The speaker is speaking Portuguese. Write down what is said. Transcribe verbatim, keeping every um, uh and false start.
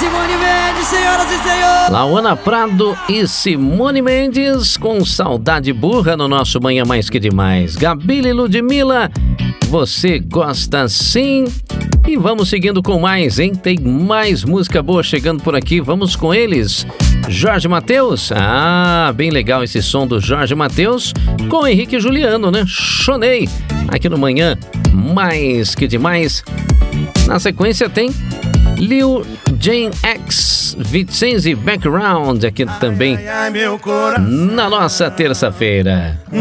Simone Mendes, senhoras e senhores. Lauana Prado e Simone Mendes com Saudade Burra no nosso Manhã Mais Que Demais. Gabi e Ludmilla, Você Gosta Sim. E vamos seguindo com mais, hein? Tem mais música boa chegando por aqui. Vamos com eles. Jorge Mateus. Ah, bem legal esse som do Jorge Mateus com Henrique e Juliano, né? Chonei. Aqui no Manhã Mais Que Demais. Na sequência tem Lil Jon X, Vincenzi Background aqui também na nossa terça-feira.